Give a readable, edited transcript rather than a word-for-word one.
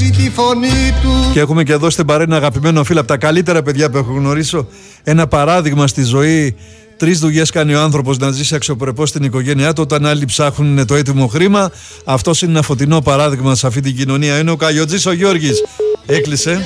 ακούσει τη φωνή του. Και έχουμε και εδώ στην παρέα ένα αγαπημένο φίλο από τα καλύτερα παιδιά που έχω γνωρίσω. Ένα παράδειγμα στη ζωή. 3 δουλειές κάνει ο άνθρωπος να ζήσει αξιοπρεπώς στην οικογένειά του, όταν άλλοι ψάχνουν το έτοιμο χρήμα. Αυτός είναι ένα φωτεινό παράδειγμα σε αυτή την κοινωνία. Είναι ο Καγιοτζής ο Γιώργης. Έκλεισε.